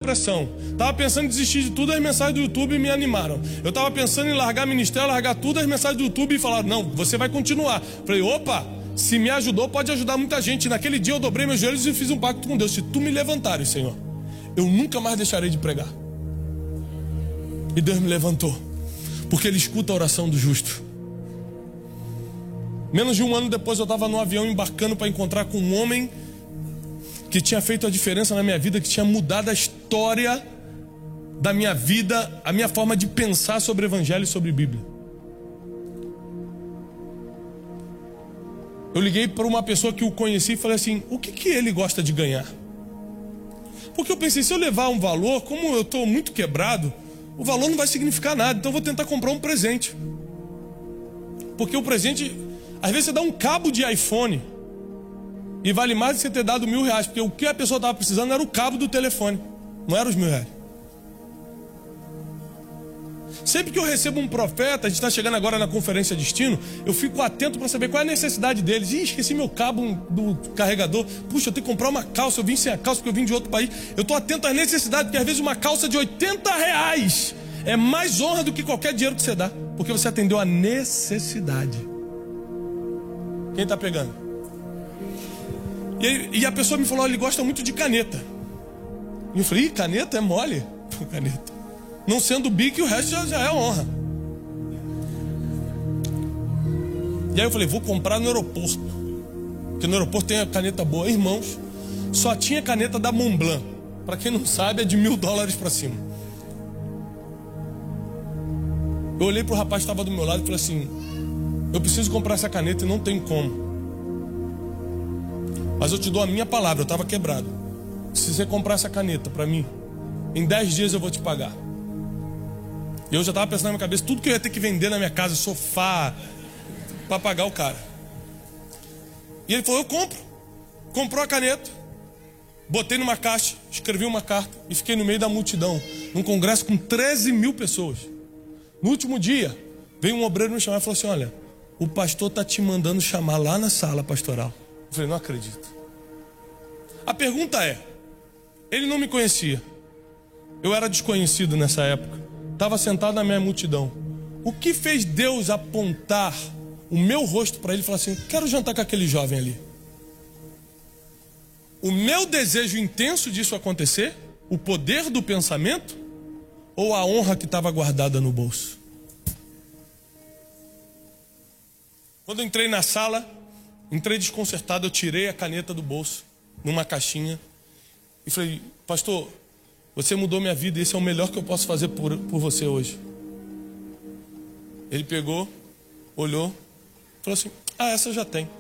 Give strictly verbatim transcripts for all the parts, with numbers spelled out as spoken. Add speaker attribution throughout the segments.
Speaker 1: depressão. Estava pensando em desistir de tudo, as mensagens do YouTube me animaram. Eu estava pensando em largar ministério, largar tudo, as mensagens do YouTube falaram, não, você vai continuar. Falei, opa, se me ajudou, pode ajudar muita gente. Naquele dia eu dobrei meus joelhos e fiz um pacto com Deus. Se tu me levantares, Senhor, eu nunca mais deixarei de pregar. E Deus me levantou, porque Ele escuta a oração do justo. Menos de um ano depois eu estava no avião embarcando para encontrar com um homem que tinha feito a diferença na minha vida, que tinha mudado a história da minha vida, a minha forma de pensar sobre o Evangelho e sobre a Bíblia. Eu liguei para uma pessoa que o conheci e falei assim, o que, que ele gosta de ganhar? Porque eu pensei, se eu levar um valor, como eu estou muito quebrado, o valor não vai significar nada, então eu vou tentar comprar um presente. Porque o presente, às vezes você dá um cabo de iPhone e vale mais de você ter dado mil reais, porque o que a pessoa estava precisando era o cabo do telefone, não era os mil reais. Sempre que eu recebo um profeta, a gente está chegando agora na conferência Destino, eu fico atento para saber qual é a necessidade deles. Ih, esqueci meu cabo do carregador. Puxa, eu tenho que comprar uma calça, eu vim sem a calça porque eu vim de outro país. Eu estou atento às necessidades, porque às vezes uma calça de oitenta reais é mais honra do que qualquer dinheiro que você dá, porque você atendeu a necessidade. Quem está pegando? E, e a pessoa me falou, ele gosta muito de caneta. E eu falei, ih, caneta é mole? Caneta. Não sendo bico, o resto já, já é honra. E aí eu falei, vou comprar no aeroporto, porque no aeroporto tem a caneta boa. Irmãos, só tinha caneta da Montblanc. Para quem não sabe, é de mil dólares para cima. Eu olhei pro rapaz que estava do meu lado e falei assim, eu preciso comprar essa caneta e não tem como. Mas eu te dou a minha palavra, eu estava quebrado. Se você comprar essa caneta para mim, em dez dias eu vou te pagar. E eu já estava pensando na minha cabeça, tudo que eu ia ter que vender na minha casa, sofá, para pagar o cara. E ele falou, eu compro. Comprou a caneta, botei numa caixa, escrevi uma carta e fiquei no meio da multidão, num congresso com treze mil pessoas. No último dia, veio um obreiro me chamar e falou assim, olha, o pastor está te mandando chamar lá na sala pastoral. Eu falei, não acredito. A pergunta é, ele não me conhecia, eu era desconhecido nessa época, estava sentado na minha multidão. O que fez Deus apontar o meu rosto para ele e falar assim, quero jantar com aquele jovem ali? O meu desejo intenso disso acontecer? O poder do pensamento? Ou a honra que estava guardada no bolso? Quando eu entrei na sala, entrei desconcertado, eu tirei a caneta do bolso, numa caixinha, e falei, pastor, você mudou minha vida e esse é o melhor que eu posso fazer por, por você hoje. Ele pegou, olhou, falou assim, ah, essa eu já tenho.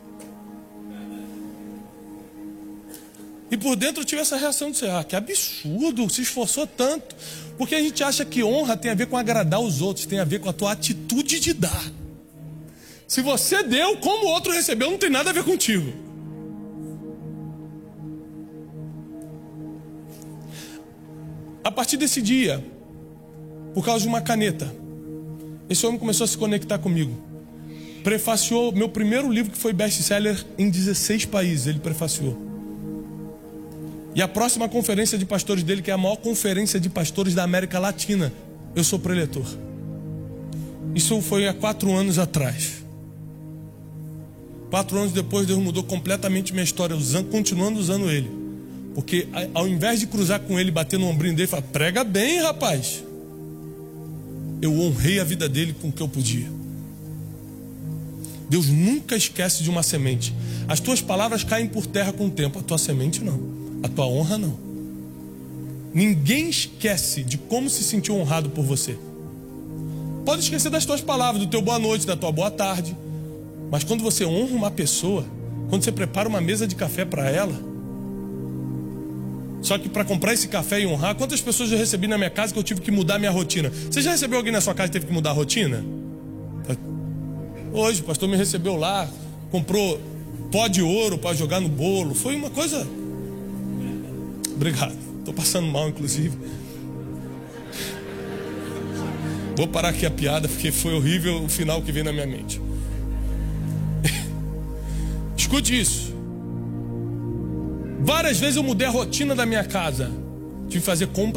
Speaker 1: E por dentro eu tive essa reação de ser, ah, que absurdo, se esforçou tanto. Porque a gente acha que honra tem a ver com agradar os outros, tem a ver com a tua atitude de dar. Se você deu, como o outro recebeu, não tem nada a ver contigo. A partir desse dia, por causa de uma caneta, esse homem começou a se conectar comigo. Prefaciou meu primeiro livro, que foi best-seller em dezesseis países, ele prefaciou. E a próxima conferência de pastores dele, que é a maior conferência de pastores da América Latina, eu sou preletor. Isso foi há quatro anos atrás. Quatro anos depois, Deus mudou completamente minha história, usando, continuando usando ele. Porque ao invés de cruzar com ele, bater no ombrinho dele e falar, prega bem, rapaz, eu honrei a vida dele com o que eu podia. Deus nunca esquece de uma semente. As tuas palavras caem por terra com o tempo, a tua semente não, a tua honra não. Ninguém esquece de como se sentiu honrado por você. Pode esquecer das tuas palavras, do teu boa noite, da tua boa tarde, mas quando você honra uma pessoa, quando você prepara uma mesa de café para ela, só que para comprar esse café e honrar, quantas pessoas eu recebi na minha casa que eu tive que mudar a minha rotina? Você já recebeu alguém na sua casa que teve que mudar a rotina? Hoje o pastor me recebeu lá, comprou pó de ouro para jogar no bolo. Foi uma coisa... Obrigado, estou passando mal inclusive. Vou parar aqui a piada porque foi horrível o final que veio na minha mente. Escute isso. Várias vezes eu mudei a rotina da minha casa. Tive que fazer compra